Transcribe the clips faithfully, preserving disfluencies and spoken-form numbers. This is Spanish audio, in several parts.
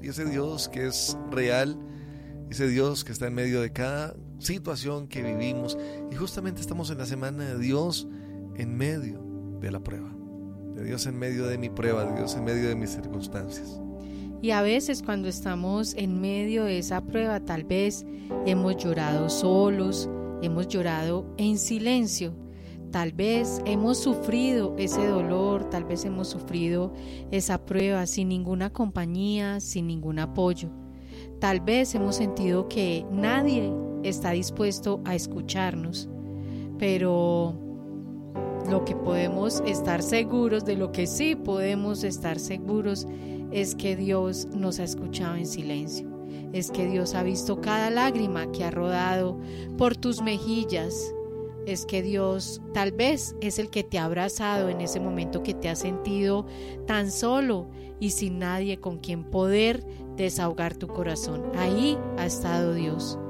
y ese Dios que es real, ese Dios que está en medio de cada situación que vivimos. Y justamente estamos en la semana de Dios en medio de la prueba, de Dios en medio de mi prueba, de Dios en medio de mis circunstancias. Y a veces cuando estamos en medio de esa prueba, tal vez hemos llorado solos, hemos llorado en silencio, tal vez hemos sufrido ese dolor, tal vez hemos sufrido esa prueba sin ninguna compañía, sin ningún apoyo. Tal vez hemos sentido que nadie está dispuesto a escucharnos, pero lo que podemos estar seguros, de lo que sí podemos estar seguros, es que Dios nos ha escuchado en silencio, es que Dios ha visto cada lágrima que ha rodado por tus mejillas, es que Dios tal vez es el que te ha abrazado en ese momento que te has sentido tan solo y sin nadie con quien poder desahogar tu corazón. Ahí ha estado Dios.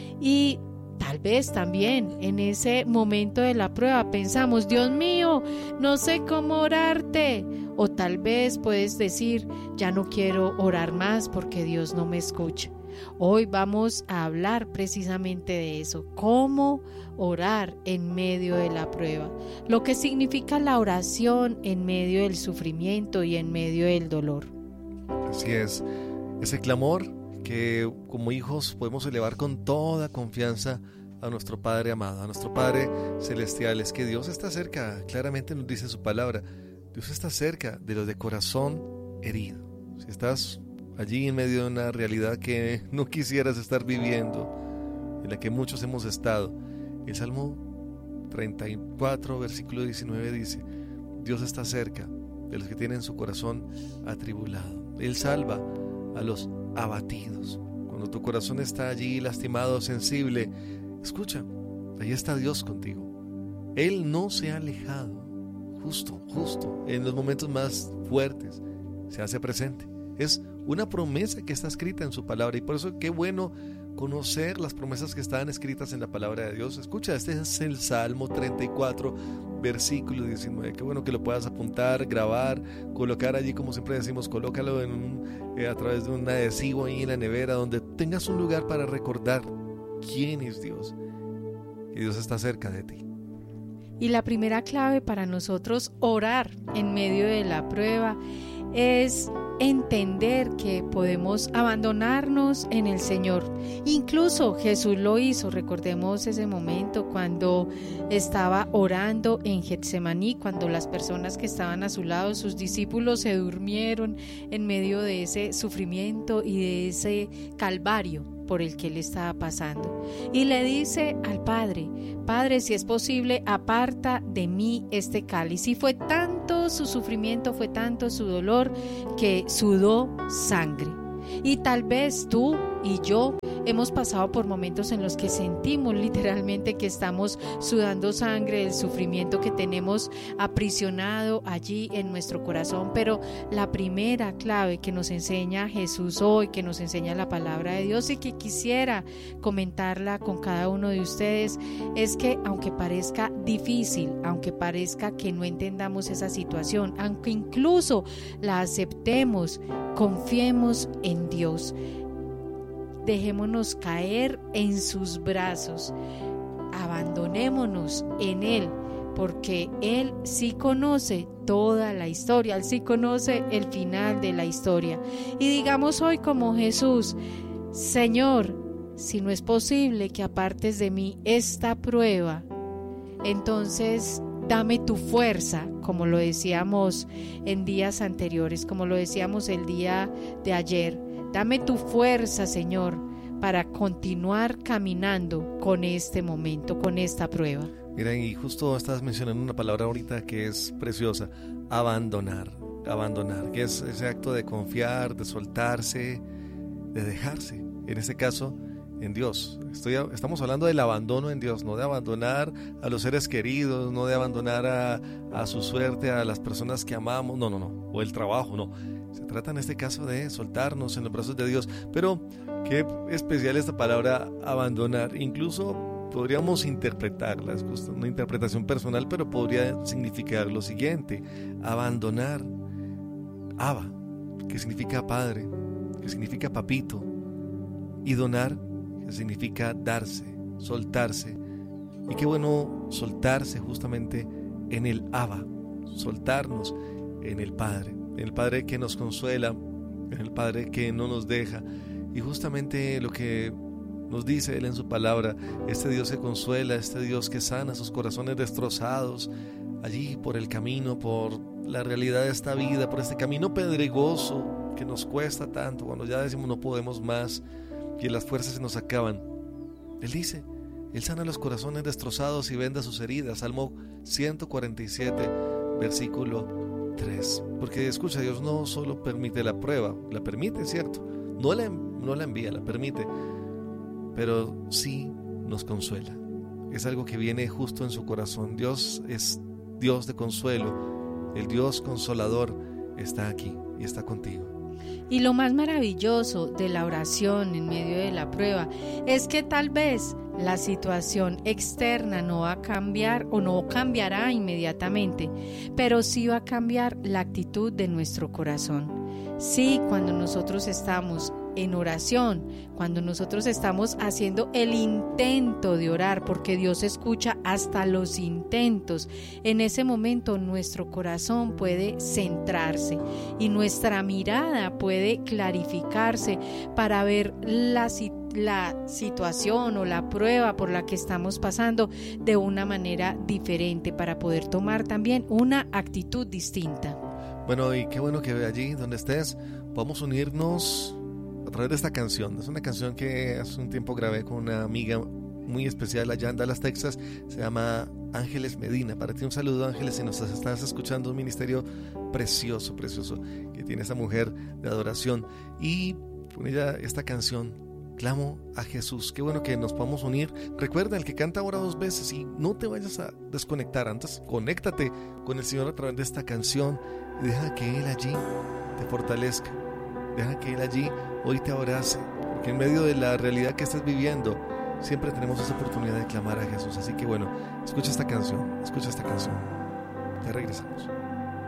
Y tal vez también en ese momento de la prueba pensamos, Dios mío, no sé cómo orarte. O tal vez puedes decir, ya no quiero orar más porque Dios no me escucha. Hoy vamos a hablar precisamente de eso, cómo orar en medio de la prueba, lo que significa la oración en medio del sufrimiento y en medio del dolor. Así es, ese clamor que como hijos podemos elevar con toda confianza a nuestro Padre amado, a nuestro Padre celestial. Es que Dios está cerca, claramente nos dice su palabra. Dios está cerca de los de corazón herido. Si estás allí en medio de una realidad que no quisieras estar viviendo, en la que muchos hemos estado, el Salmo treinta y cuatro, versículo diecinueve dice, Dios está cerca de los que tienen su corazón atribulado. Él salva a los abatidos. Cuando tu corazón está allí lastimado, sensible, escucha, ahí está Dios contigo. Él no se ha alejado. Justo, justo, en los momentos más fuertes se hace presente. Es una promesa que está escrita en su palabra y por eso qué bueno conocer las promesas que están escritas en la palabra de Dios. Escucha, este es el Salmo treinta y cuatro, versículo diecinueve. Qué bueno que lo puedas apuntar, grabar, colocar allí, como siempre decimos, colócalo en un, eh, a través de un adhesivo ahí en la nevera, donde tengas un lugar para recordar quién es Dios. Y Dios está cerca de ti. Y la primera clave para nosotros orar en medio de la prueba es entender que podemos abandonarnos en el Señor. Incluso Jesús lo hizo. Recordemos ese momento cuando estaba orando en Getsemaní, cuando las personas que estaban a su lado, sus discípulos, se durmieron en medio de ese sufrimiento y de ese calvario por el que él estaba pasando, y le dice al Padre: Padre, si es posible, aparta de mí este cáliz. Y fue tanto su sufrimiento, fue tanto su dolor, que sudó sangre. Y tal vez tú y yo hemos pasado por momentos en los que sentimos literalmente que estamos sudando sangre del sufrimiento que tenemos aprisionado allí en nuestro corazón. Pero la primera clave que nos enseña Jesús hoy, que nos enseña la palabra de Dios y que quisiera comentarla con cada uno de ustedes, es que aunque parezca difícil, aunque parezca que no entendamos esa situación, aunque incluso la aceptemos, confiemos en Dios. Dejémonos caer en sus brazos, abandonémonos en Él, porque Él sí conoce toda la historia, Él sí conoce el final de la historia. Y digamos hoy como Jesús: Señor, si no es posible que apartes de mí esta prueba, entonces dame tu fuerza, como lo decíamos en días anteriores, como lo decíamos el día de ayer. Dame tu fuerza, Señor, para continuar caminando con este momento, con esta prueba. Mira, y justo estás mencionando una palabra ahorita que es preciosa: abandonar, abandonar, que es ese acto de confiar, de soltarse, de dejarse, en este caso, en Dios. Estoy, estamos hablando del abandono en Dios, no de abandonar a los seres queridos, no de abandonar a, a su suerte, a las personas que amamos, no, no, no, o el trabajo, no. Se trata en este caso de soltarnos en los brazos de Dios. Pero qué especial esta palabra abandonar. Incluso podríamos interpretarla, es una interpretación personal, pero podría significar lo siguiente: abandonar, Abba, que significa Padre, que significa papito, y donar, que significa darse, soltarse. Y qué bueno soltarse justamente en el Abba, soltarnos en el Padre, en el Padre que nos consuela, en el Padre que no nos deja. Y justamente lo que nos dice Él en su palabra, este Dios que consuela, este Dios que sana sus corazones destrozados, allí por el camino, por la realidad de esta vida, por este camino pedregoso que nos cuesta tanto, cuando ya decimos no podemos más y las fuerzas se nos acaban. Él dice, Él sana los corazones destrozados y venda sus heridas. Salmo ciento cuarenta y siete, versículo tres. Porque escucha, Dios no solo permite la prueba, la permite, ¿cierto? No la, no la envía, la permite, pero sí nos consuela. Es algo que viene justo en su corazón. Dios es Dios de consuelo. El Dios consolador está aquí y está contigo. Y lo más maravilloso de la oración en medio de la prueba es que tal vez la situación externa no va a cambiar o no cambiará inmediatamente, pero sí va a cambiar la actitud de nuestro corazón. Sí, cuando nosotros estamos en oración, cuando nosotros estamos haciendo el intento de orar, porque Dios escucha hasta los intentos, en ese momento nuestro corazón puede centrarse y nuestra mirada puede clarificarse para ver la situación la situación o la prueba por la que estamos pasando de una manera diferente, para poder tomar también una actitud distinta. Bueno, y qué bueno que allí donde estés podamos unirnos a través de esta canción. Es una canción que hace un tiempo grabé con una amiga muy especial allá en Dallas, Texas. Se llama Ángeles Medina. Para ti un saludo, Ángeles, si nos estás escuchando, un ministerio precioso, precioso que tiene esta mujer de adoración. Y con ella esta canción, Clamo a Jesús. Qué bueno que nos podamos unir. Recuerda, el que canta ahora dos veces, y no te vayas a desconectar. Antes, conéctate con el Señor a través de esta canción y deja que Él allí te fortalezca. Deja que Él allí hoy te abrace, porque en medio de la realidad que estás viviendo siempre tenemos esa oportunidad de clamar a Jesús. Así que bueno, escucha esta canción, escucha esta canción. Ya regresamos.